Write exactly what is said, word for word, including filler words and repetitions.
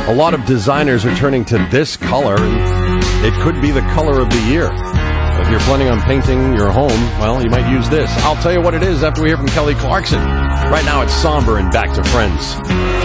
A lot of designers are turning to this color, and it could be the color of the year. If you're planning on painting your home, well, you might use this. I'll tell you what it is after we hear from Kelly Clarkson. Right now, it's somber and back to Friends.